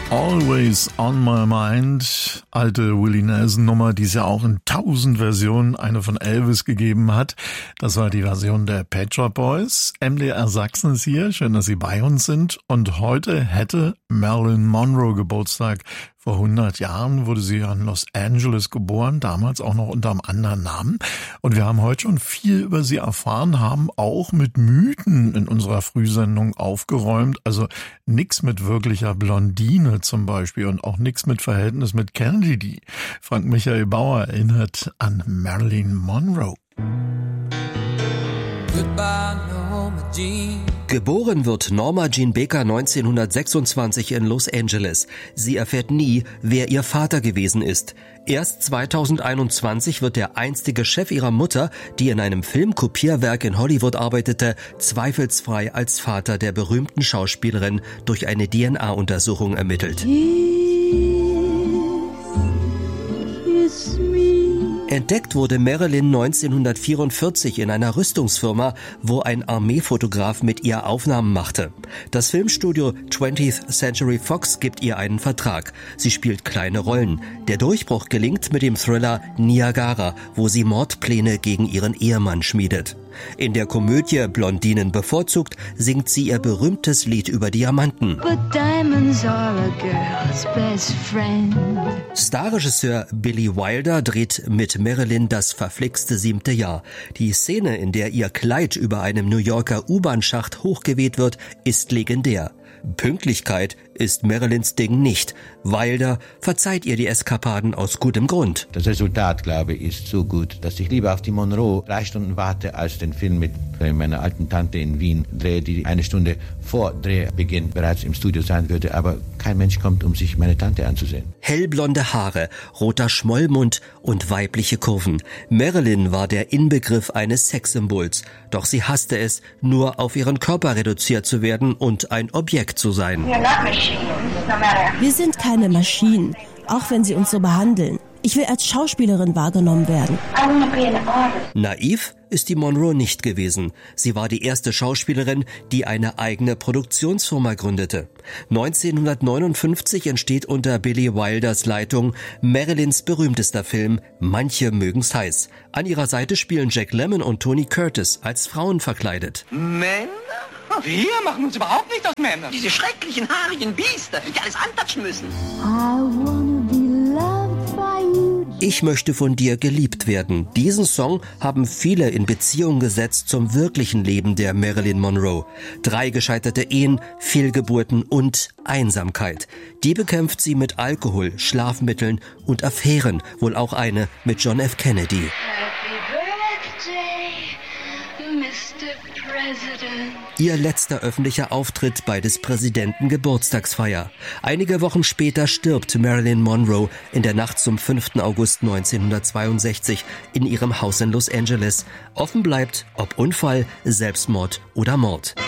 Always on my mind, alte Willie Nelson Nummer, die es ja auch in 1000 Versionen eine von Elvis gegeben hat. Das war die Version der Pet Shop Boys. MDR Sachsen ist hier, schön, dass Sie bei uns sind. Und heute hätte Marilyn Monroe Geburtstag. Vor 100 Jahren wurde sie in Los Angeles geboren, damals auch noch unter einem anderen Namen. Und wir haben heute schon viel über sie erfahren, haben auch mit Mythen in unserer Frühsendung aufgeräumt. Also nix mit wirklicher Blondine zum Beispiel und auch nix mit Verhältnis mit Kennedy. Frank Michael Bauer erinnert an Marilyn Monroe. Goodbye, Norma Jean. Geboren wird Norma Jean Baker 1926 in Los Angeles. Sie erfährt nie, wer ihr Vater gewesen ist. Erst 2021 wird der einstige Chef ihrer Mutter, die in einem Filmkopierwerk in Hollywood arbeitete, zweifelsfrei als Vater der berühmten Schauspielerin durch eine DNA-Untersuchung ermittelt. Entdeckt wurde Marilyn 1944 in einer Rüstungsfirma, wo ein Armeefotograf mit ihr Aufnahmen machte. Das Filmstudio 20th Century Fox gibt ihr einen Vertrag. Sie spielt kleine Rollen. Der Durchbruch gelingt mit dem Thriller Niagara, wo sie Mordpläne gegen ihren Ehemann schmiedet. In der Komödie Blondinen bevorzugt singt sie ihr berühmtes Lied über Diamanten. Starregisseur Billy Wilder dreht mit Marilyn das verflixte 7. Jahr. Die Szene, in der ihr Kleid über einem New Yorker U-Bahn-Schacht hochgeweht wird, ist legendär. Pünktlichkeit ist Marilyns Ding nicht. Wilder verzeiht ihr die Eskapaden aus gutem Grund. Das Resultat, glaube ich, ist so gut, dass ich lieber auf die Monroe 3 Stunden warte, als den Film mit meiner alten Tante in Wien drehe, die 1 Stunde vor Drehbeginn bereits im Studio sein würde. Aber kein Mensch kommt, um sich meine Tante anzusehen. Hellblonde Haare, roter Schmollmund und weibliche Kurven. Marilyn war der Inbegriff eines Sexsymbols. Doch sie hasste es, nur auf ihren Körper reduziert zu werden und ein Objekt zu sein. Wir sind keine Maschinen, auch wenn sie uns so behandeln. Ich will als Schauspielerin wahrgenommen werden. Naiv ist die Monroe nicht gewesen. Sie war die erste Schauspielerin, die eine eigene Produktionsfirma gründete. 1959 entsteht unter Billy Wilders Leitung Marilyns berühmtester Film Manche mögen's heiß. An ihrer Seite spielen Jack Lemmon und Tony Curtis als Frauen verkleidet. Männer? Wir machen uns überhaupt nicht aus Männern. Diese schrecklichen, haarigen Biester, die alles antatschen müssen. Ich möchte von dir geliebt werden. Diesen Song haben viele in Beziehung gesetzt zum wirklichen Leben der Marilyn Monroe. 3 gescheiterte Ehen, Fehlgeburten und Einsamkeit. Die bekämpft sie mit Alkohol, Schlafmitteln und Affären, wohl auch eine mit John F. Kennedy. Ihr letzter öffentlicher Auftritt bei des Präsidenten Geburtstagsfeier. Einige Wochen später stirbt Marilyn Monroe in der Nacht zum 5. August 1962 in ihrem Haus in Los Angeles. Offen bleibt, ob Unfall, Selbstmord oder Mord.